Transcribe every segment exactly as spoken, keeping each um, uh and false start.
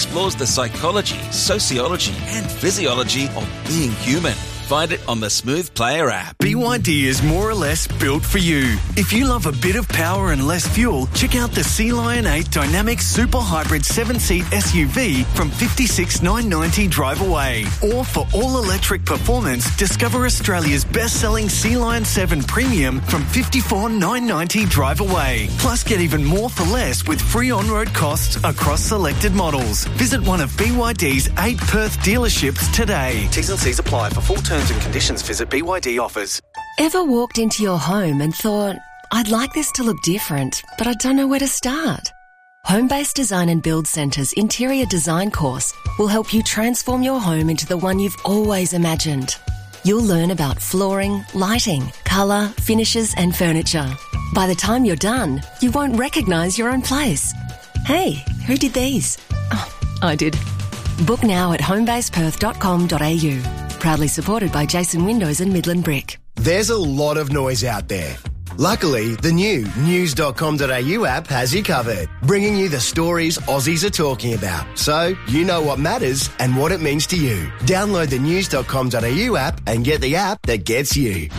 explores the psychology, sociology and physiology of being human. Find it on the Smooth Player app. B Y D is more or less built for you. If you love a bit of power and less fuel, check out the Sea Lion eight Dynamic Super Hybrid seven-seat S U V from fifty-six thousand nine hundred ninety dollars drive away. Or for all-electric performance, discover Australia's best-selling Sea Lion seven Premium from fifty-four thousand nine hundred ninety dollars drive away. Plus, get even more for less with free on-road costs across selected models. Visit one of B Y D's eight Perth dealerships today. T's and C's apply. For full terms and conditions, visit B Y D offers. Ever walked into your home and thought, I'd like this to look different, but I don't know where to start? Home-Based Design and Build Centre's interior design course will help you transform your home into the one you've always imagined. You'll learn about flooring, lighting, colour, finishes and furniture. By the time you're done, you won't recognise your own place. Hey, who did these? Oh, I did. Book now at homebase perth dot com dot a u. Proudly supported by Jason Windows and Midland Brick. There's a lot of noise out there. Luckily, the new news dot com dot a u app has you covered, bringing you the stories Aussies are talking about, so you know what matters and what it means to you. Download the news dot com dot a u app and get the app that gets you.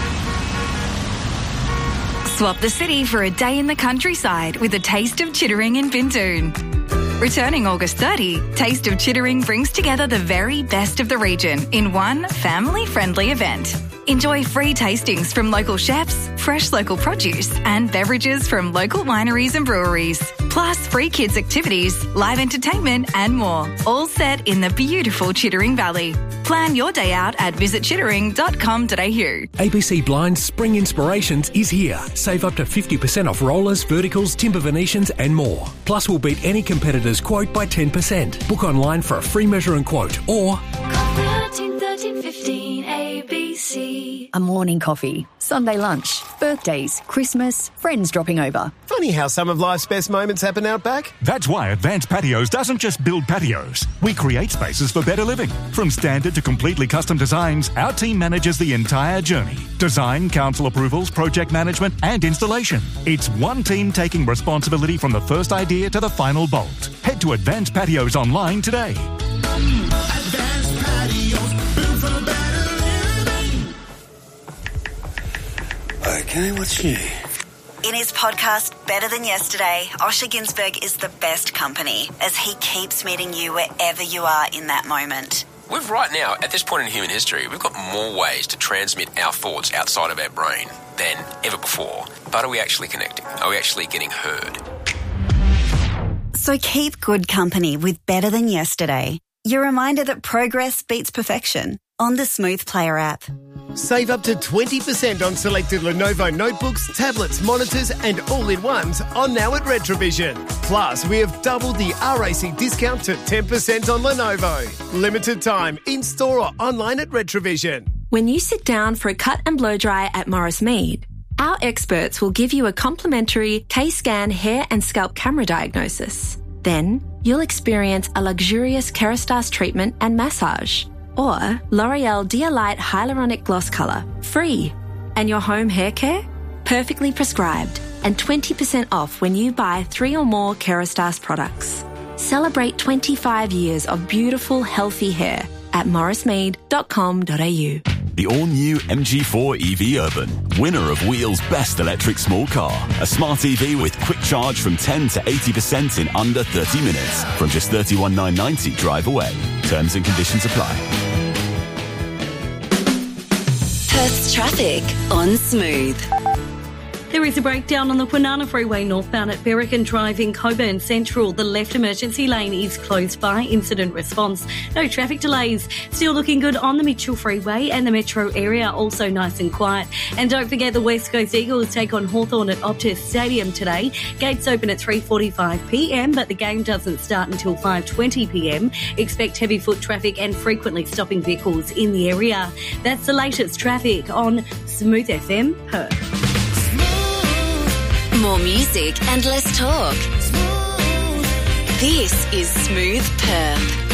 Swap the city for a day in the countryside with a taste of Chittering in Bintoon. Returning August thirtieth, Taste of Chittering brings together the very best of the region in one family-friendly event. Enjoy free tastings from local chefs, fresh local produce and beverages from local wineries and breweries. Plus free kids activities, live entertainment and more, all set in the beautiful Chittering Valley. Plan your day out at visit chittering dot com dot a u. A B C Blinds Spring Inspirations is here. Save up to fifty percent off rollers, verticals, timber Venetians and more. Plus we'll beat any competitor's quote by ten percent. Book online for a free measure and quote or thirteen thirteen fifteen A B C. A morning coffee, Sunday lunch, birthdays, Christmas, friends dropping over. Funny how some of life's best moments happen out back. That's why Advanced Patios doesn't just build patios. We create spaces for better living. From standard to completely custom designs, our team manages the entire journey. Design, council approvals, project management and installation. It's one team taking responsibility from the first idea to the final bolt. Head to Advanced Patios online today. Advanced Patios, built for better living. Okay, what's new? In his podcast, Better Than Yesterday, Osher Ginsberg is the best company as he keeps meeting you wherever you are in that moment. We've right now, at this point in human history, we've got more ways to transmit our thoughts outside of our brain than ever before. But are we actually connecting? Are we actually getting heard? So keep good company with Better Than Yesterday. Your reminder that progress beats perfection on the Smooth Player app. Save up to twenty percent on selected Lenovo notebooks, tablets, monitors and all-in-ones on now at Retrovision. Plus, we have doubled the R A C discount to ten percent on Lenovo. Limited time, in-store or online at Retrovision. When you sit down for a cut and blow dry at Morris Mead, our experts will give you a complimentary K-Scan hair and scalp camera diagnosis. Then, you'll experience a luxurious Kerastase treatment and massage. Or L'Oreal Dialight Hyaluronic Gloss Colour, free. And your home hair care? Perfectly prescribed and twenty percent off when you buy three or more Kerastase products. Celebrate twenty-five years of beautiful, healthy hair at morris mead dot com dot a u. The all-new M G four E V Urban, winner of Wheel's best electric small car. A smart E V with quick charge from ten to eighty percent in under thirty minutes from just thirty-one thousand nine hundred ninety dollars drive away. Terms and conditions apply. Perth's traffic on Smooth. There is a breakdown on the Kwinana Freeway northbound at Berrigan Drive in Coburn Central. The left emergency lane is closed by incident response. No traffic delays. Still looking good on the Mitchell Freeway and the metro area, also nice and quiet. And don't forget the West Coast Eagles take on Hawthorn at Optus Stadium today. Gates open at three forty-five p m, but the game doesn't start until five twenty p m. Expect heavy foot traffic and frequently stopping vehicles in the area. That's the latest traffic on Smooth F M Perth. More music and less talk. Smooth. This is Smooth Perth.